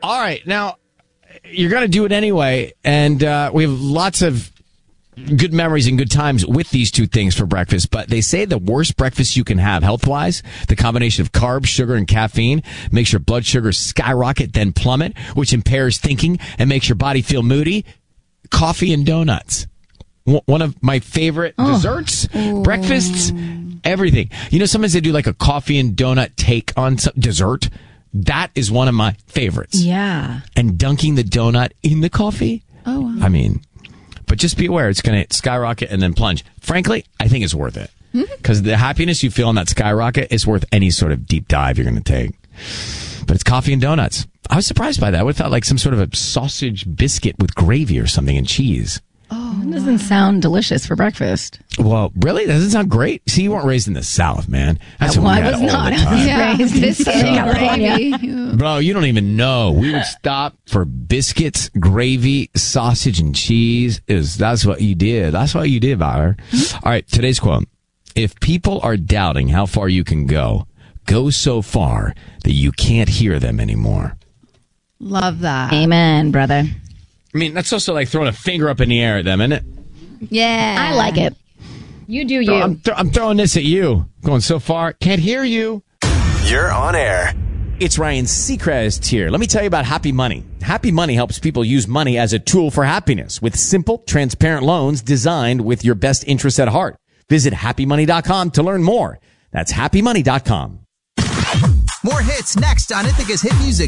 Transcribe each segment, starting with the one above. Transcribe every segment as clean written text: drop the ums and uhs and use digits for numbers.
All right. Now, you're going to do it anyway. And we have lots of good memories and good times with these two things for breakfast. But they say the worst breakfast you can have health-wise, the combination of carbs, sugar, and caffeine makes your blood sugar skyrocket, then plummet, which impairs thinking and makes your body feel moody. Coffee and donuts. One of my favorite desserts, breakfasts, everything. You know, sometimes they do like a coffee and donut take on some dessert. That is one of my favorites. Yeah. And dunking the donut in the coffee. Oh, wow. I mean, but just be aware, it's going to skyrocket and then plunge. Frankly, I think it's worth it. Because the happiness you feel on that skyrocket is worth any sort of deep dive you're going to take. But it's coffee and donuts. I was surprised by that. I would have thought like some sort of a sausage biscuit with gravy or something and cheese. Oh, that doesn't sound delicious for breakfast. Well, really? That doesn't sound great? See, you weren't raised in the South, man. That's what we had all the time. I was raised in Southern California. Bro, you don't even know. We would stop for biscuits, gravy, sausage, and cheese. That's what you did. That's what you did, Byler. All right, today's quote. If people are doubting how far you can go, go so far that you can't hear them anymore. Love that. Amen, brother. I mean, that's also like throwing a finger up in the air at them, isn't it? Yeah. I like it. You do you. I'm throwing this at you. Going so far, can't hear you. You're on air. It's Ryan Seacrest here. Let me tell you about Happy Money. Happy Money helps people use money as a tool for happiness with simple, transparent loans designed with your best interests at heart. Visit happymoney.com to learn more. That's happymoney.com. More hits next on Ithaca's Hit Music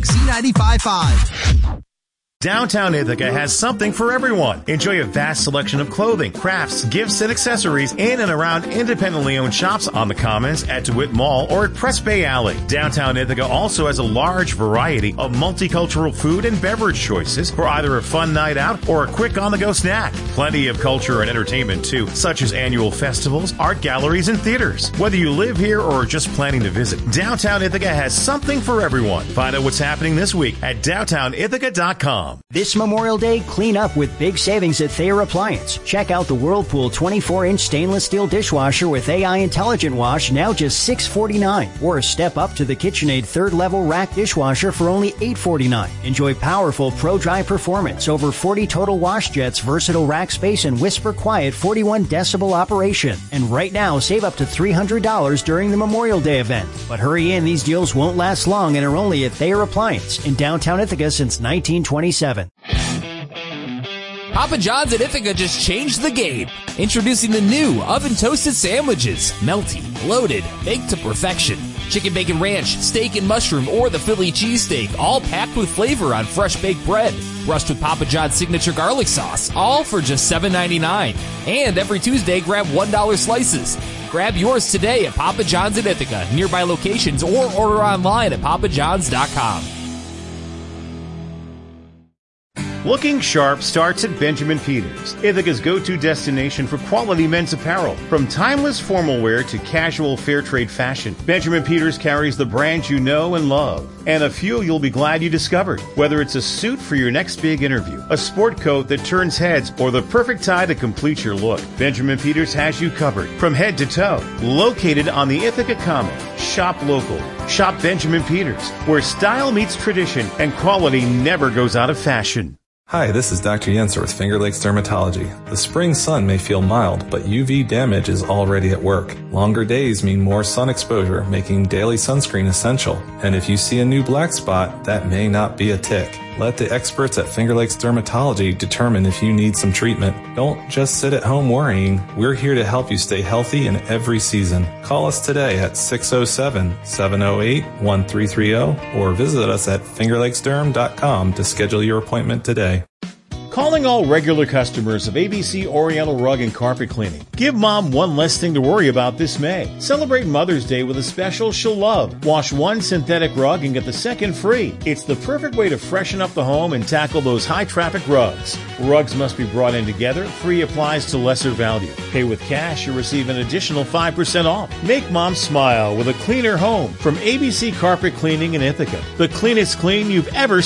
Z95.5. Downtown Ithaca has something for everyone. Enjoy a vast selection of clothing, crafts, gifts, and accessories in and around independently owned shops on the Commons, at DeWitt Mall, or at Press Bay Alley. Downtown Ithaca also has a large variety of multicultural food and beverage choices for either a fun night out or a quick on-the-go snack. Plenty of culture and entertainment, too, such as annual festivals, art galleries, and theaters. Whether you live here or are just planning to visit, Downtown Ithaca has something for everyone. Find out what's happening this week at downtownithaca.com. This Memorial Day, clean up with big savings at Thayer Appliance. Check out the Whirlpool 24-inch stainless steel dishwasher with AI Intelligent Wash, now just $649. Or step up to the KitchenAid third-level rack dishwasher for only $849. Enjoy powerful Pro-Dry performance, over 40 total wash jets, versatile rack space, and whisper quiet 41 decibel operation. And right now, save up to $300 during the Memorial Day event. But hurry in, these deals won't last long and are only at Thayer Appliance in downtown Ithaca since 1927. Papa John's at Ithaca just changed the game. Introducing the new oven-toasted sandwiches. Melty, loaded, baked to perfection. Chicken bacon ranch, steak and mushroom, or the Philly cheesesteak, all packed with flavor on fresh baked bread. Brushed with Papa John's signature garlic sauce, all for just $7.99. And every Tuesday, grab $1 slices. Grab yours today at Papa John's at Ithaca, nearby locations, or order online at papajohns.com. Looking sharp starts at Benjamin Peters, Ithaca's go-to destination for quality men's apparel. From timeless formal wear to casual fair trade fashion, Benjamin Peters carries the brands you know and love, and a few you'll be glad you discovered. Whether it's a suit for your next big interview, a sport coat that turns heads, or the perfect tie to complete your look, Benjamin Peters has you covered from head to toe. Located on the Ithaca Common, shop local. Shop Benjamin Peters, where style meets tradition and quality never goes out of fashion. Hi, this is Dr. Yenser with Finger Lakes Dermatology. The spring sun may feel mild, but UV damage is already at work. Longer days mean more sun exposure, making daily sunscreen essential. And if you see a new black spot, that may not be a tick. Let the experts at Finger Lakes Dermatology determine if you need some treatment. Don't just sit at home worrying. We're here to help you stay healthy in every season. Call us today at 607-708-1330 or visit us at fingerlakesderm.com to schedule your appointment today. Calling all regular customers of ABC Oriental Rug and Carpet Cleaning. Give Mom one less thing to worry about this May. Celebrate Mother's Day with a special she'll love. Wash one synthetic rug and get the second free. It's the perfect way to freshen up the home and tackle those high-traffic rugs. Rugs must be brought in together. Free applies to lesser value. Pay with cash, you'll receive an additional 5% off. Make Mom smile with a cleaner home from ABC Carpet Cleaning in Ithaca. The cleanest clean you've ever